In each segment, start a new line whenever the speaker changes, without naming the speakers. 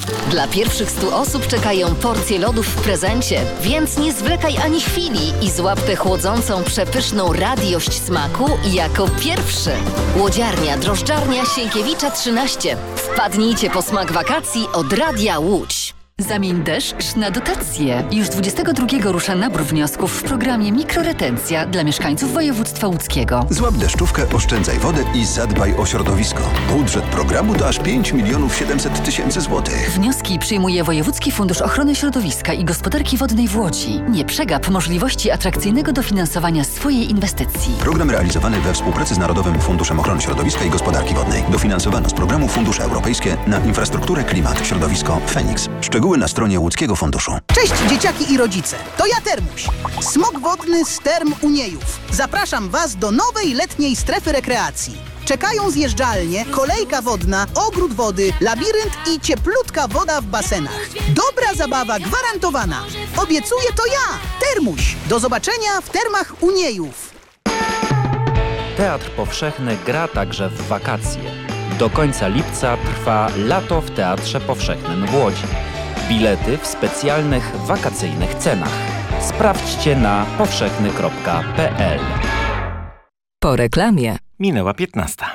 Dla pierwszych 100 osób czekają porcje lodów w prezencie, więc nie zwlekaj ani chwili i złap tę chłodzącą, przepyszną radiość smaku jako pierwszy. Łodziarnia Drożdżarnia Sienkiewicza 13. Wpadnijcie po smak wakacji od Radia Łódź.
Zamień deszcz na dotacje. Już 22 rusza nabór wniosków w programie Mikroretencja dla mieszkańców województwa łódzkiego.
Złap deszczówkę, oszczędzaj wodę i zadbaj o środowisko. Budżet programu to aż 5 700 000 złotych.
Wnioski przyjmuje Wojewódzki Fundusz Ochrony Środowiska i Gospodarki Wodnej w Łodzi. Nie przegap możliwości atrakcyjnego dofinansowania swojej inwestycji.
Program realizowany we współpracy z Narodowym Funduszem Ochrony Środowiska i Gospodarki Wodnej. Dofinansowano z programu Fundusze Europejskie na infrastrukturę, klimat, środowisko, Feniks. Szczegóły na stronie Łódzkiego Funduszu.
Cześć dzieciaki i rodzice, to ja Termuś, smok wodny z Term Uniejów. Zapraszam Was do nowej letniej strefy rekreacji. Czekają zjeżdżalnie, kolejka wodna, ogród wody, labirynt i cieplutka woda w basenach. Dobra zabawa gwarantowana. Obiecuję to ja, Termuś. Do zobaczenia w Termach Uniejów.
Teatr Powszechny gra także w wakacje. Do końca lipca trwa Lato w Teatrze Powszechnym w Łodzi. Bilety w specjalnych wakacyjnych cenach. Sprawdźcie na powszechny.pl.
Po reklamie.
Minęła 15.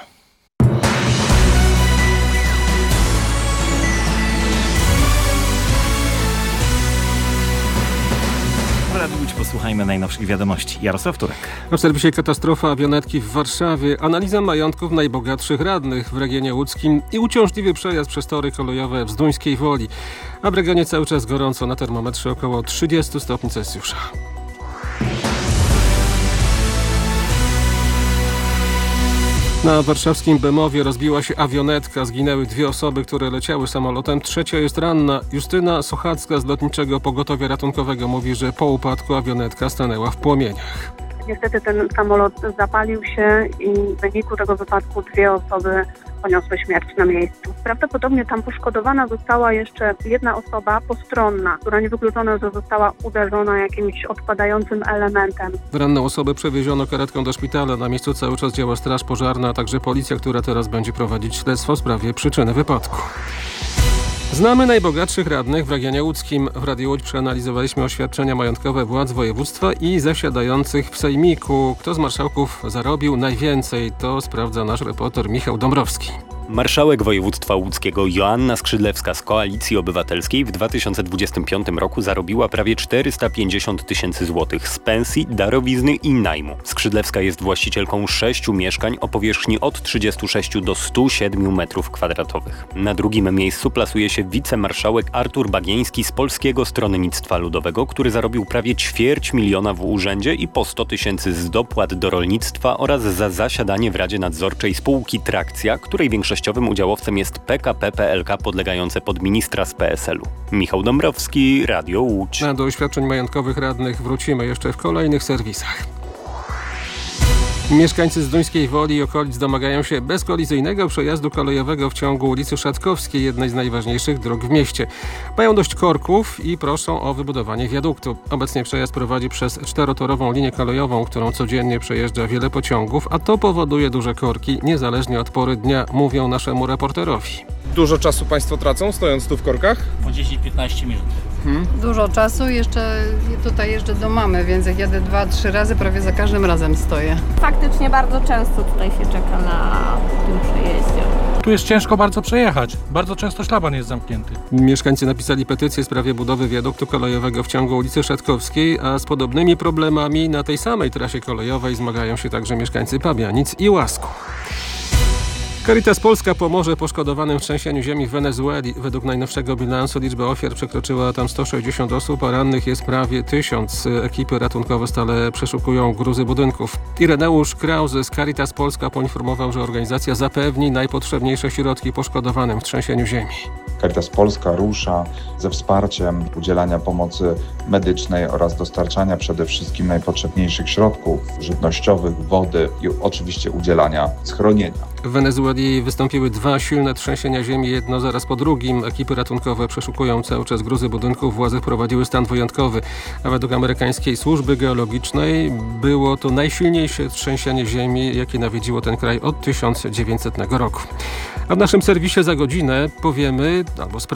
Posłuchajmy najnowszych wiadomości. Jarosław Turek.
W serwisie katastrofa awionetki w Warszawie, analiza majątków najbogatszych radnych w regionie łódzkim i uciążliwy przejazd przez tory kolejowe w Zduńskiej Woli. A w regionie cały czas gorąco, na termometrze około 30 stopni Celsjusza. Na warszawskim Bemowie rozbiła się awionetka. Zginęły 2 osoby, które leciały samolotem. Trzecia jest ranna. Justyna Sochacka z Lotniczego Pogotowia Ratunkowego mówi, że po upadku awionetka stanęła w płomieniach.
Niestety ten samolot zapalił się i w wyniku tego wypadku 2 osoby poniosły śmierć na miejscu. Prawdopodobnie tam poszkodowana została jeszcze jedna osoba postronna, która niewykluczone, że została uderzona jakimś odpadającym elementem.
Ranną osobę przewieziono karetką do szpitala. Na miejscu cały czas działa straż pożarna, a także policja, która teraz będzie prowadzić śledztwo w sprawie przyczyny wypadku. Znamy najbogatszych radnych w regionie łódzkim. W Radiu Łódź przeanalizowaliśmy oświadczenia majątkowe władz województwa i zasiadających w sejmiku. Kto z marszałków zarobił najwięcej? To sprawdza nasz reporter Michał Dąbrowski.
Marszałek województwa łódzkiego Joanna Skrzydlewska z Koalicji Obywatelskiej w 2025 roku zarobiła prawie 450 000 złotych z pensji, darowizny i najmu. Skrzydlewska jest właścicielką 6 mieszkań o powierzchni od 36 do 107 m2. Na drugim miejscu plasuje się wicemarszałek Artur Bagieński z Polskiego Stronnictwa Ludowego, który zarobił prawie 250 000 w urzędzie i po 100 000 z dopłat do rolnictwa oraz za zasiadanie w Radzie Nadzorczej spółki Trakcja, której większościowym udziałowcem jest PKP PLK podlegające pod ministra z PSL-u. Michał Dąbrowski, Radio Łódź.
A do oświadczeń majątkowych radnych wrócimy jeszcze w kolejnych serwisach. Mieszkańcy Zduńskiej Woli i okolic domagają się bezkolizyjnego przejazdu kolejowego w ciągu ulicy Szatkowskiej, jednej z najważniejszych dróg w mieście. Mają dość korków i proszą o wybudowanie wiaduktu. Obecnie przejazd prowadzi przez 4-torową linię kolejową, którą codziennie przejeżdża wiele pociągów, a to powoduje duże korki, niezależnie od pory dnia, mówią naszemu reporterowi.
Dużo czasu Państwo tracą, stojąc tu w korkach?
Po 10-15 minut.
Dużo czasu, jeszcze tutaj jeżdżę do mamy, więc jak jadę 2-3 razy, prawie za każdym razem stoję.
Faktycznie bardzo często tutaj się czeka na tym przejeździe.
Tu jest ciężko bardzo przejechać. Bardzo często szlaban jest zamknięty.
Mieszkańcy napisali petycję w sprawie budowy wiaduktu kolejowego w ciągu ulicy Szatkowskiej, a z podobnymi problemami na tej samej trasie kolejowej zmagają się także mieszkańcy Pabianic i Łasku. Caritas Polska pomoże poszkodowanym w trzęsieniu ziemi w Wenezueli. Według najnowszego bilansu liczba ofiar przekroczyła tam 160 osób, a rannych jest prawie 1000. Ekipy ratunkowe stale przeszukują gruzy budynków. Ireneusz Krause z Caritas Polska poinformował, że organizacja zapewni najpotrzebniejsze środki poszkodowanym w trzęsieniu ziemi.
Caritas Polska rusza ze wsparciem udzielania pomocy medycznej oraz dostarczania przede wszystkim najpotrzebniejszych środków żywnościowych, wody i oczywiście udzielania schronienia.
W Wenezueli wystąpiły 2 silne trzęsienia ziemi, jedno zaraz po drugim. Ekipy ratunkowe przeszukują cały czas gruzy budynków. Władze wprowadziły stan wyjątkowy, a według amerykańskiej służby geologicznej było to najsilniejsze trzęsienie ziemi, jakie nawiedziło ten kraj od 1900 roku. A w naszym serwisie za godzinę powiemy albo